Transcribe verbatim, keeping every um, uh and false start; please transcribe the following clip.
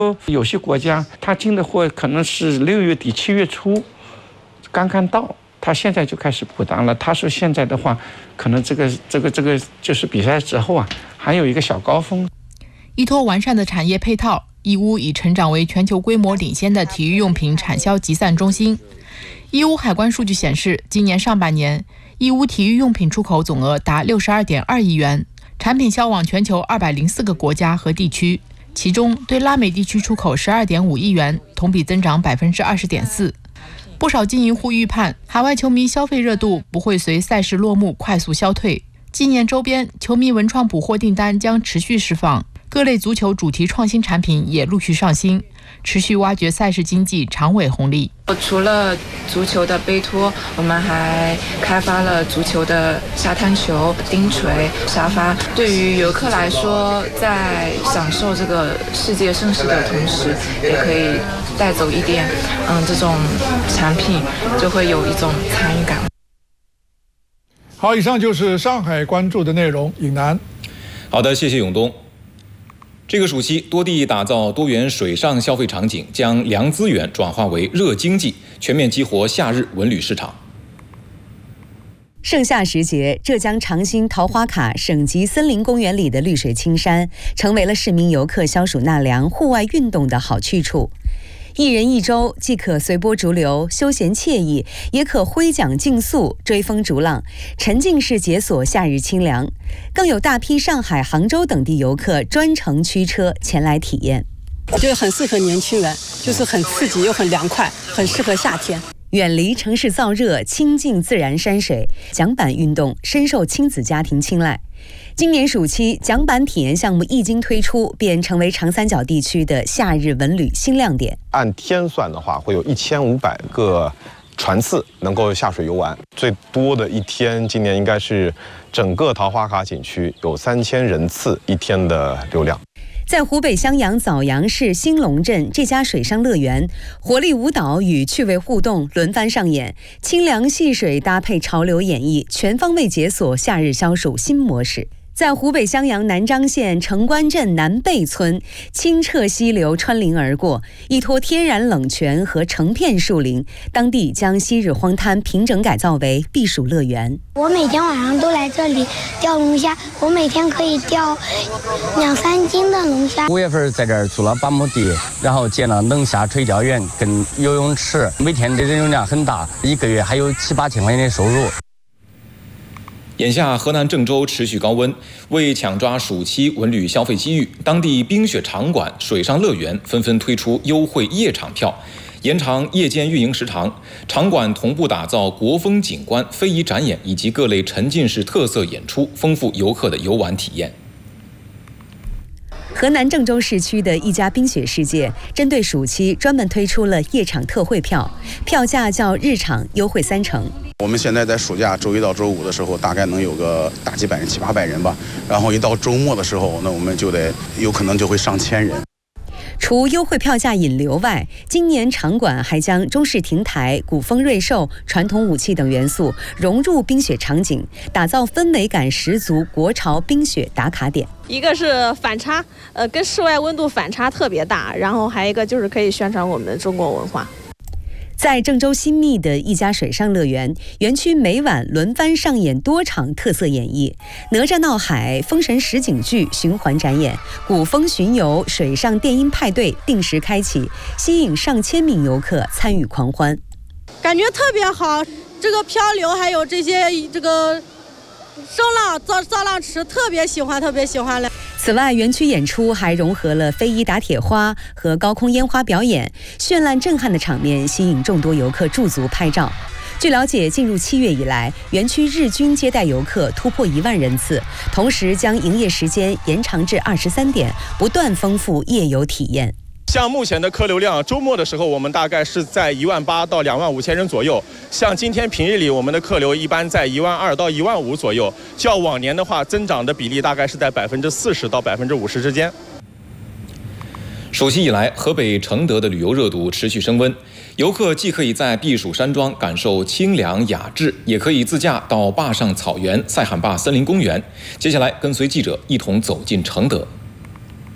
有些国家它进的货可能是六月底七月初刚刚到，他现在就开始补单了。他说现在的话，可能这个这个这个就是比赛之后啊，还有一个小高峰。 依托完善的产业配套，义乌已成长为全球规模领先的体育用品产销集散中心。义乌海关数据显示，今年上半年，义乌体育用品出口总额达六十二点二亿元，产品销往全球二百零四个国家和地区。其中，对拉美地区出口十二点五亿元，同比增长百分之二十点四。不少经营户预判，海外球迷消费热度不会随赛事落幕快速消退。纪念周边，球迷文创补货订单将持续释放，各类足球主题创新产品也陆续上新，持续挖掘赛事经济长尾红利。 除了足球的杯托，我们还开发了足球的沙滩球、钉锤、沙发。对于游客来说，在享受这个世界盛事的同时，也可以带走一点，嗯，这种产品，就会有一种参与感。 好，以上就是上海关注的内容。尹楠， 好的，谢谢永东。这个暑期，多地打造多元水上消费场景，将凉资源转化为热经济，全面激活夏日文旅市场。 盛夏时节，浙江长兴桃花卡省级森林公园里的绿水青山，成为了市民游客消暑纳凉、户外运动的好去处。一人一舟，既可随波逐流休闲惬意，也可挥桨竞速追风逐浪，沉浸式解锁夏日清凉。更有大批上海、杭州等地游客专程驱车前来体验。 我觉得很适合年轻人，就是很刺激又很凉快，很适合夏天。 远离城市燥热，亲近自然山水，桨板运动深受亲子家庭青睐。今年暑期，桨板体验项目一经推出，便成为长三角地区的夏日文旅新亮点。 按天算的话，会有一千五百个船次能够下水游玩，最多的一天，今年应该是整个桃花卡景区有三千人次一天的流量。 在湖北襄阳枣阳市兴隆镇这家水上乐园，活力舞蹈与趣味互动轮番上演，清凉戏水搭配潮流演绎，全方位解锁夏日消暑新模式。在湖北襄阳南漳县城关镇南贝村，清澈溪流穿林而过，依托天然冷泉和成片树林，当地将昔日荒滩平整改造为避暑乐园。 我每天晚上都来这里钓龙虾，我每天可以钓两三斤的龙虾。 五月份在这儿租了八亩地，然后建了冷夏垂钓园跟游泳池，每天的人流量很大，一个月还有七八千块钱的收入。 眼下河南郑州持续高温，为抢抓暑期文旅消费机遇，当地冰雪场馆、水上乐园纷纷推出优惠夜场票，延长夜间运营时长。场馆同步打造国风景观、非遗展演以及各类沉浸式特色演出，丰富游客的游玩体验。 河南郑州市区的一家冰雪世界，针对暑期专门推出了夜场特惠票，票价较日场优惠三成。 我们现在在暑假周一到周五的时候，大概能有个大几百人、七八百人吧。然后一到周末的时候，那我们就得有可能就会上千人。 除优惠票价引流外，今年场馆还将中式亭台、古风瑞兽、传统武器等元素融入冰雪场景，打造氛围感十足国潮冰雪打卡点。 一个是反差，呃，跟室外温度反差特别大，然后还有一个就是可以宣传我们的中国文化。 在郑州新密的一家水上乐园，园区每晚轮番上演多场特色演绎，哪吒闹海、封神实景剧循环展演，古风巡游、水上电音派对定时开启，吸引上千名游客参与狂欢。 感觉特别好，这个漂流还有这些这个声浪造造浪池，特别喜欢，特别喜欢了。 此外，园区演出还融合了非遗打铁花和高空烟花表演，绚烂震撼的场面吸引众多游客驻足拍照。据了解，进入七月以来，园区日均接待游客突破一万人次，同时将营业时间延长至二十三点，不断丰富夜游体验。 像目前的客流量，周末的时候我们大概是在一万八到两万五千人左右。像今天平日里，我们的客流一般在一万二到一万五左右，较往年的话，增长的比例大概是在百分之四十到百分之五十之间。 暑期以来，河北承德的旅游热度持续升温，游客既可以在避暑山庄感受清凉雅致，也可以自驾到坝上草原、塞罕坝森林公园。接下来，跟随记者一同走进承德。